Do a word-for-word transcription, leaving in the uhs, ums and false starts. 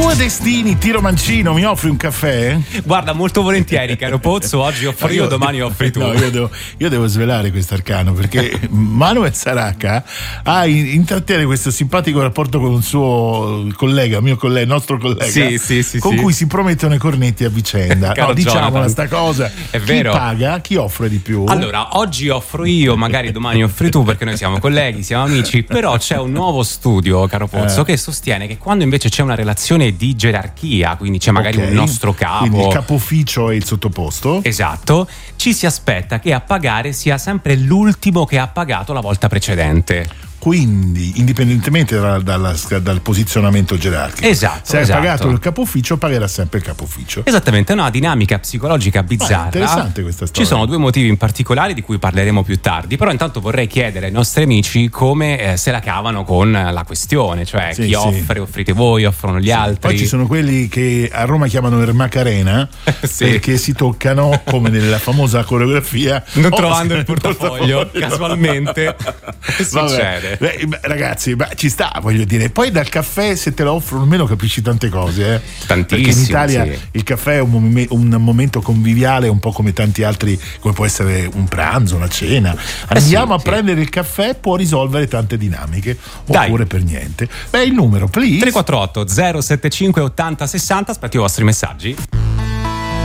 Due destini, Tiro Mancino, mi offri un caffè? Guarda, molto volentieri, caro Pozzo. Oggi offro io, domani offri tu. No, io devo, io devo svelare questo arcano, perché Manuel Saracca ha intrattiene questo simpatico rapporto con un suo collega, mio collega, nostro collega, sì, sì, sì, con sì. cui si promettono i cornetti a vicenda. No, diciamola sta cosa. È chi vero. paga? Chi offre di più? Allora, oggi offro io, magari domani offri tu, perché noi siamo colleghi, siamo amici. Però c'è un nuovo studio, caro Pozzo, eh. che sostiene che quando invece c'è una relazione di gerarchia, quindi c'è magari okay. un nostro capo, quindi il capo ufficio e il sottoposto, esatto, ci si aspetta che a pagare sia sempre l'ultimo che ha pagato la volta precedente. Quindi, indipendentemente dal, dal, dal posizionamento gerarchico, esatto, se hai esatto. pagato il capo ufficio, pagherà sempre il capo ufficio. Esattamente, è una dinamica psicologica bizzarra. Ah, interessante questa storia. Ci sono due motivi in particolare di cui parleremo più tardi, però intanto vorrei chiedere ai nostri amici come eh, se la cavano con la questione, cioè sì, chi sì. offre, offrite voi, offrono gli sì. altri. Poi ci sono quelli che a Roma chiamano il Macarena, sì. perché si toccano come nella famosa coreografia, non oh, trovando il portafoglio, portafoglio casualmente. Che succede? Beh, ragazzi, beh, ci sta, voglio dire. Poi dal caffè, se te lo offrono almeno, capisci tante cose, eh? Tantissimo. Perché in Italia sì. il caffè è un, mom- un momento conviviale, un po' come tanti altri, come può essere un pranzo, una cena. Andiamo eh sì, a sì. prendere il caffè, può risolvere tante dinamiche. Dai. Oppure per niente. Beh, il numero, please. tre quattro otto zero sette cinque ottanta sessanta. Aspetto i vostri messaggi.